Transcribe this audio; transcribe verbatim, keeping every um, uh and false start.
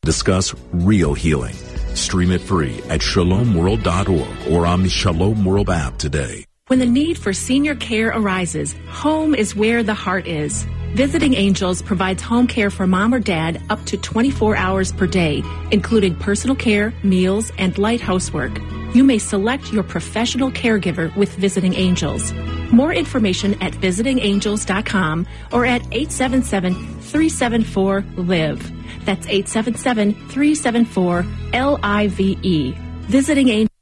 Discuss real healing. Stream it free at shalom world dot org or on the Shalom World app today. When the need for senior care arises, home is where the heart is. Visiting Angels provides home care for mom or dad up to twenty-four hours per day, including personal care, meals, and light housework. You may select your professional caregiver with Visiting Angels. More information at visiting angels dot com or at eight seven seven, three seven four, live. That's eight seven seven, three seven four, L I V E. Visiting Angels.